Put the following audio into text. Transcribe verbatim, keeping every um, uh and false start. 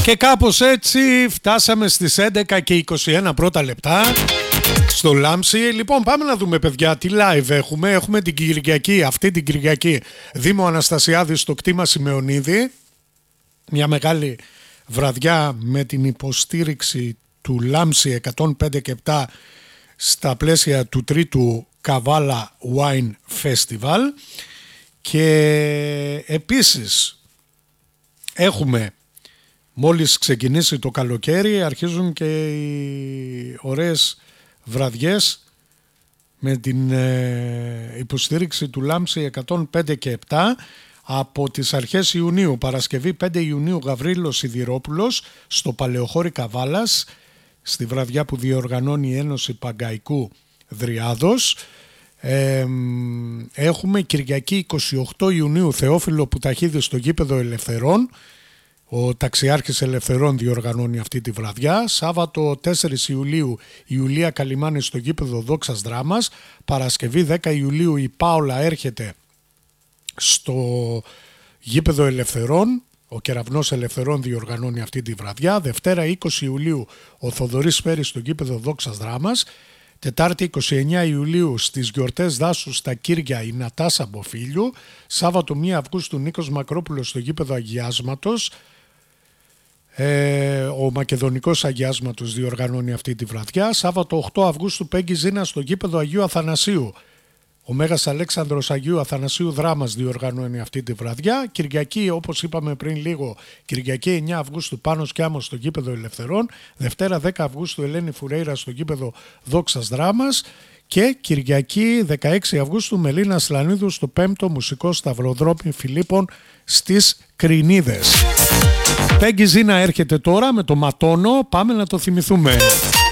Και κάπως έτσι φτάσαμε στις έντεκα και είκοσι ένα πρώτα λεπτά στο Λάμψη. Λοιπόν, πάμε να δούμε, παιδιά, τι live έχουμε. Έχουμε την Κυριακή, αυτή την Κυριακή, Δήμο Αναστασιάδη στο κτήμα Σιμεωνίδη. Μια μεγάλη βραδιά με την υποστήριξη του Λάμψη εκατόν πέντε και επτά στα πλαίσια του τρίτου Καβάλα Wine Festival. Και επίσης έχουμε, μόλις ξεκινήσει το καλοκαίρι, αρχίζουν και οι ωραίες βραδιές με την ε, υποστήριξη του Λάμψη εκατόν πέντε και επτά από τις αρχές Ιουνίου. Παρασκευή πέντε Ιουνίου, Γαβρίλος Σιδηρόπουλος στο Παλαιοχώρι Καβάλας, στη βραδιά που διοργανώνει η Ένωση Παγκαϊκού Δριάδος. Ε, έχουμε Κυριακή είκοσι οκτώ Ιουνίου, Θεόφιλο Πουταχίδη στο γήπεδο Ελευθερών. Ο Ταξιάρχης Ελευθερών διοργανώνει αυτή τη βραδιά. Σάββατο τέσσερις Ιουλίου, Ιουλία Καλιμάνη στο γήπεδο Δόξας Δράμας. Παρασκευή δέκα Ιουλίου, η Πάολα έρχεται στο γήπεδο Ελευθερών. Ο Κεραυνός Ελευθερών διοργανώνει αυτή τη βραδιά. Δευτέρα είκοσι Ιουλίου, ο Θοδωρής Σπέρης στο γήπεδο Δόξας Δράμας. Τετάρτη είκοσι εννέα Ιουλίου, στις γιορτές δάσους στα Κύρια, η Νατάσα Μποφίλιου. Σάββατο πρώτη Αυγούστου, Νίκος Μακρόπουλος στο γήπεδο Αγιάσματος. Ε, ο Μακεδονικός Αγιάσματος διοργανώνει αυτή τη βραδιά. Σάββατο οκτώ Αυγούστου, Πέγγι Ζήνα στο γήπεδο Αγίου Αθανασίου. Ο Μέγας Αλέξανδρος Αγίου Αθανασίου Δράμας διοργανώνει αυτή τη βραδιά. Κυριακή, όπως είπαμε πριν λίγο, Κυριακή εννέα Αυγούστου, Πάνος Κιάμος στο γήπεδο Ελευθερών. Δευτέρα δέκα Αυγούστου, Ελένη Φουρέιρα στο γήπεδο Δόξας Δράμας. Και Κυριακή δεκαέξι Αυγούστου, Μελίνα Σλανίδου στο πέμπτο Μουσικό Σταυροδρόμι Φιλίππων στις Κρινίδες. Πέγγι Ζήνα έρχεται τώρα με το Ματώνο, πάμε να το θυμηθούμε.